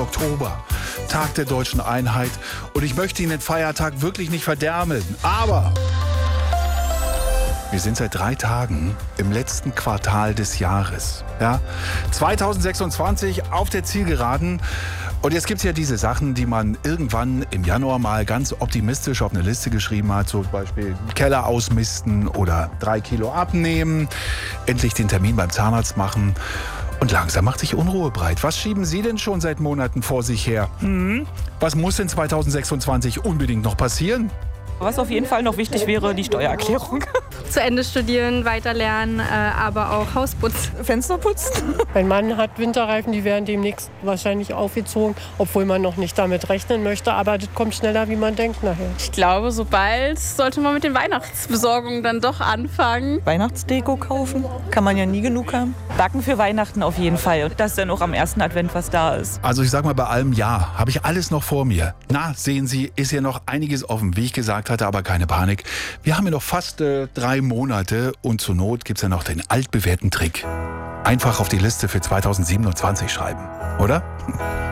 Oktober, Tag der deutschen Einheit. Und ich möchte Ihnen den Feiertag wirklich nicht verderben. Aber wir sind seit 3 Tagen im letzten Quartal des Jahres. Ja? 2026 auf der Zielgeraden. Und jetzt gibt es ja diese Sachen, die man irgendwann im Januar mal ganz optimistisch auf eine Liste geschrieben hat. Zum Beispiel Keller ausmisten oder 3 Kilo abnehmen. Endlich den Termin beim Zahnarzt machen. Und langsam macht sich Unruhe breit. Was schieben Sie denn schon seit Monaten vor sich her? Was muss denn 2026 unbedingt noch passieren? Was auf jeden Fall noch wichtig wäre, die Steuererklärung. Zu Ende studieren, weiterlernen, aber auch Haus putzen. Fenster putzen. Mein Mann hat Winterreifen, die werden demnächst wahrscheinlich aufgezogen, obwohl man noch nicht damit rechnen möchte. Aber das kommt schneller, wie man denkt nachher. Ich glaube, so bald sollte man mit den Weihnachtsbesorgungen dann doch anfangen. Weihnachtsdeko kaufen, kann man ja nie genug haben. Backen für Weihnachten auf jeden Fall. Und dass dann auch am ersten Advent was da ist. Also ich sag mal, bei allem Ja, habe ich alles noch vor mir. Na, sehen Sie, ist ja noch einiges offen, wie ich gesagt hatte, aber keine Panik. Wir haben ja noch fast 3 Monate und zur Not gibt es ja noch den altbewährten Trick. Einfach auf die Liste für 2027 schreiben, oder?